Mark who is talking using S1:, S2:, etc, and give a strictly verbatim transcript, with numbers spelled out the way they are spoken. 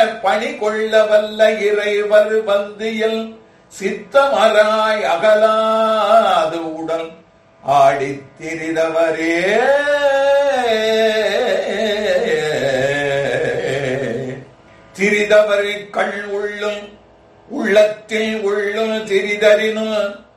S1: பணி கொள்ள வல்ல இறைவர் வந்தியல் சித்தமராய் அகலாது உடல் ஆடித்திரிதவரே திரிதவரை கண் உள்ளும் உள்ளத்தில் உள்ளும் திரிதறினும்